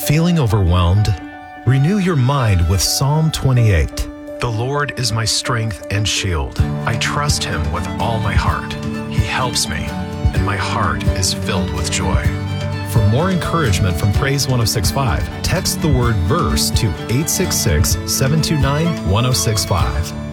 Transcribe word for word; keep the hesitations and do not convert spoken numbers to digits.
Feeling overwhelmed? Renew your mind with Psalm twenty-eight. The Lord is my strength and shield. I trust Him with all my heart. He helps me, and my heart is filled with joy. For more encouragement from Praise one oh six point five, text the word VERSE to eight six six, seven two nine, one oh six five.